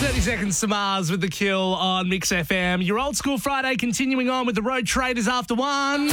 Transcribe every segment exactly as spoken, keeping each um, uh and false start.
thirty seconds to Mars with The Kill on Mix F M. Your old school Friday continuing on with the Road Traders after one.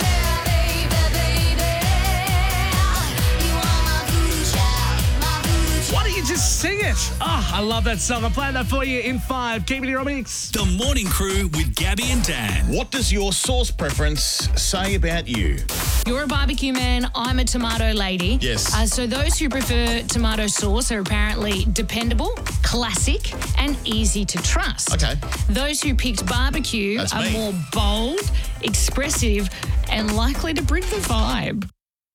Why don't you just sing it? Oh, I love that song. I'm playing that for you in five. Keep it here on Mix. The Morning Crew with Gabby and Dan. What does your sauce preference say about you? You're a barbecue man, I'm a tomato lady. Yes. Uh, so those who prefer tomato sauce are apparently dependable, classic, and easy to trust. Okay. Those who picked barbecue That's are me. more bold, expressive, and likely to bring the vibe.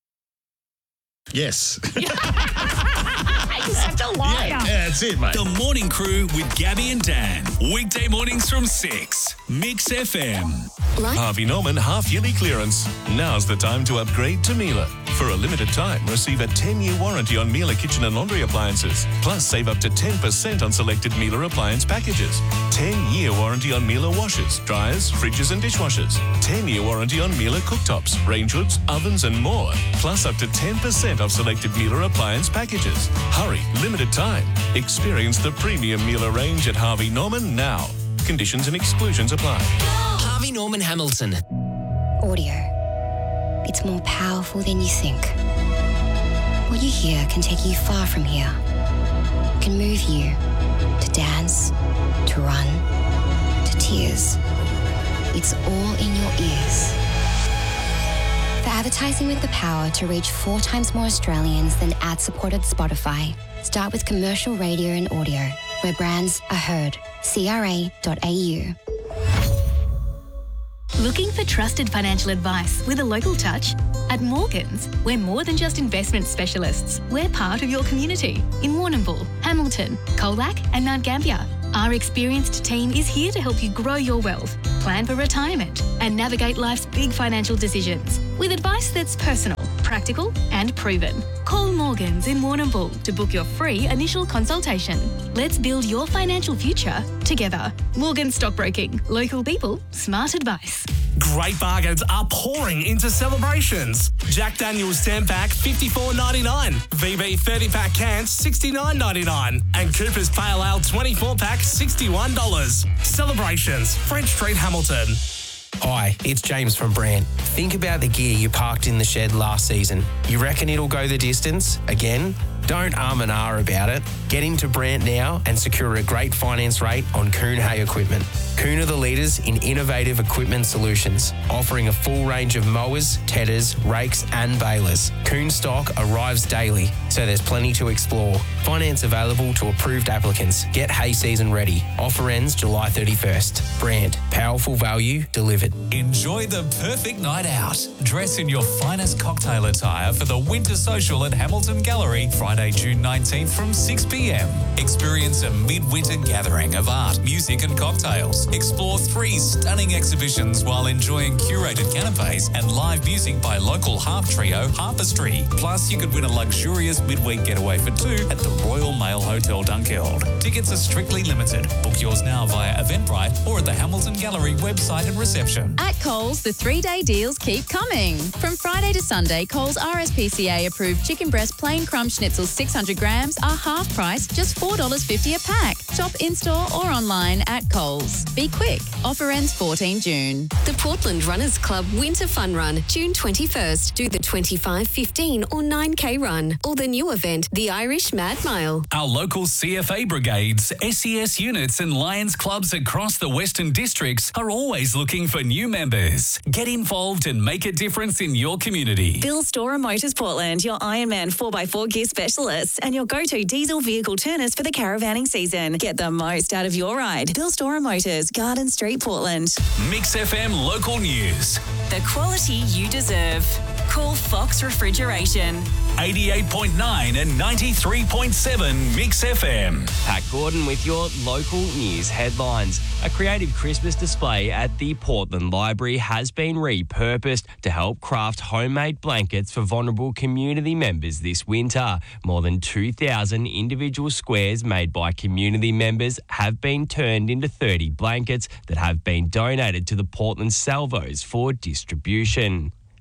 Yes. You're such a liar. yeah, yeah, that's it, mate. The Morning Crew with Gabby and Dan. Weekday mornings from six. Mix F M. Harvey Norman half-yearly clearance. Now's the time to upgrade to Miele. For a limited time, receive a ten-year warranty on Miele kitchen and laundry appliances. Plus, save up to ten percent on selected Miele appliance packages. ten-year warranty on Miele washers, dryers, fridges and dishwashers. ten-year warranty on Miele cooktops, range hoods, ovens and more. Plus, up to ten percent off selected Miele appliance packages. Hurry, limited time. Experience the premium Miele range at Harvey Norman now. Conditions and exclusions apply. Harvey Norman Hamilton. Audio. It's more powerful than you think. What you hear can take you far from here. It can move you to dance, to run, to tears. It's all in your ears. For advertising with the power to reach four times more Australians than ad-supported Spotify, start with commercial radio and audio, where brands are heard. C R A dot A U. Looking for trusted financial advice with a local touch? At Morgans, we're more than just investment specialists. We're part of your community in Warrnambool, Hamilton, Colac and Mount Gambier. Our experienced team is here to help you grow your wealth, plan for retirement and navigate life's big financial decisions with advice that's personal, practical and proven. Call Morgans in Warrnambool to book your free initial consultation. Let's build your financial future together. Morgans Stockbroking. Local people, smart advice. Great bargains are pouring into celebrations. Jack Daniel's ten pack, fifty-four ninety-nine. V B thirty pack cans, sixty-nine ninety-nine. And Cooper's Pale Ale twenty-four pack, sixty-one dollars. Celebrations, French Street, Hamilton. Hi, it's James from Brandt. Think about the gear you parked in the shed last season. You reckon it'll go the distance again? Don't arm and ah about it. Get into Brandt now and secure a great finance rate on Kuhn Hay equipment. Kuhn are the leaders in innovative equipment solutions, offering a full range of mowers, tedders, rakes and balers. Kuhn stock arrives daily, so there's plenty to explore. Finance available to approved applicants. Get hay season ready. Offer ends July thirty-first. Brandt, powerful value delivered. Enjoy the perfect night out. Dress in your finest cocktail attire for the Winter Social at Hamilton Gallery, Friday, June nineteenth from six p.m. Experience a midwinter gathering of art, music and cocktails. Explore three stunning exhibitions while enjoying curated canapes and live music by local harp trio Harpistry. Plus, you could win a luxurious midweek getaway for two at the Royal Mail Hotel Dunkeld. Tickets are strictly limited. Book yours now via Eventbrite or at the Hamilton Gallery website and reception. At Coles, the three-day deals keep coming. From Friday to Sunday, Coles R S P C A-approved chicken breast plain crumb schnitzel six hundred grams are half price, just four dollars fifty a pack. Shop in-store or online at Coles. Be quick. Offer ends fourteenth June. The Portland Runners Club Winter Fun Run, June twenty-first. Do the twenty-five, fifteen or nine K run. Or the new event, the Irish Mad Mile. Our local C F A brigades, S E S units and Lions clubs across the Western Districts are always looking for new members. Get involved and make a difference in your community. Bill Storer Motors Portland, your Ironman four by four gear specialists and your go-to diesel vehicle turners for the caravanning season. Get the most out of your ride. Bill Storer Motors, Garden Street, Portland. Mix F M local news. The quality you deserve. Call Fox Refrigeration. eighty-eight point nine and ninety-three point seven Mix F M. Pat Gordon with your local news headlines. A creative Christmas display at the Portland Library has been repurposed to help craft homemade blankets for vulnerable community members this winter. More than two thousand individual squares made by community members have been turned into thirty blankets that have been donated to the Portland Salvos for distribution.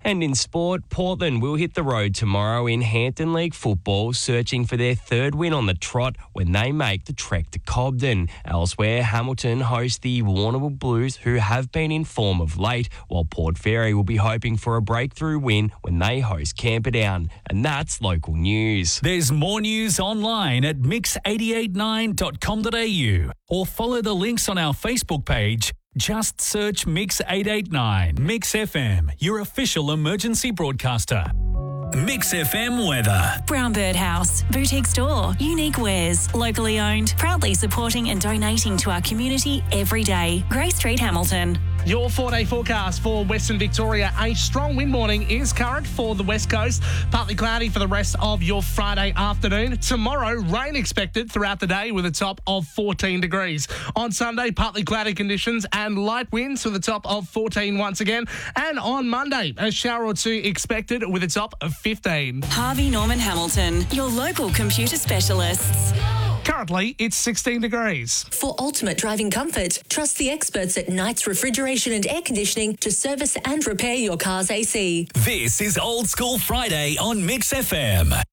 And in sport, Portland will hit the road tomorrow in Hampton League football, searching for their third win on the trot when they make the trek to Cobden. Elsewhere, Hamilton host the Warrnambool Blues, who have been in form of late, while Port Fairy will be hoping for a breakthrough win when they host Camperdown. And that's local news. There's more news online at mix eight eight nine dot com dot a u or follow the links on our Facebook page. Just search Mix eight eight nine. Mix F M, your official emergency broadcaster. Mix F M weather. Brown Bird House, boutique store, unique wares, locally owned, proudly supporting and donating to our community every day. Grey Street, Hamilton. Your four-day forecast for Western Victoria. A strong wind warning is current for the west coast. Partly cloudy for the rest of your Friday afternoon. Tomorrow, rain expected throughout the day with a top of fourteen degrees. On Sunday, partly cloudy conditions and light winds with a top of fourteen once again. And on Monday, a shower or two expected with a top of fifteen. Harvey Norman Hamilton, your local computer specialists. Currently, it's sixteen degrees. For ultimate driving comfort, trust the experts at Knights Refrigeration and Air Conditioning to service and repair your car's A C. This is Old School Friday on Mix F M.